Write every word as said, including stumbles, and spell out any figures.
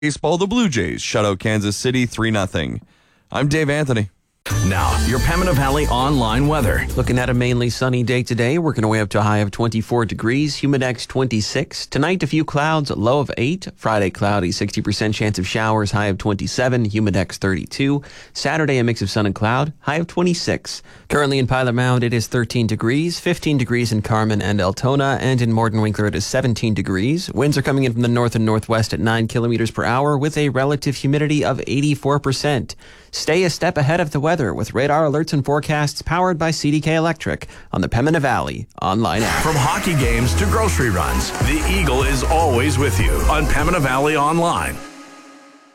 Baseball, the Blue Jays shut out Kansas City three nothing. I'm Dave Anthony. Now, your Pembina Valley online weather. Looking at a mainly sunny day today, working our way up to a high of twenty-four degrees, humidex twenty-six. Tonight, a few clouds, low of eight. Friday, cloudy, sixty percent chance of showers, high of twenty-seven, humidex thirty-two. Saturday, a mix of sun and cloud, high of twenty-six. Currently in Pilot Mound, it is thirteen degrees, fifteen degrees in Carmen and Altona, and in Morden Winkler, it is seventeen degrees. Winds are coming in from the north and northwest at nine kilometers per hour with a relative humidity of eighty-four percent. Stay a step ahead of the weather with radar alerts and forecasts powered by C D K Electric on the Pembina Valley online app. From hockey games to grocery runs, the Eagle is always with you on Pembina Valley Online.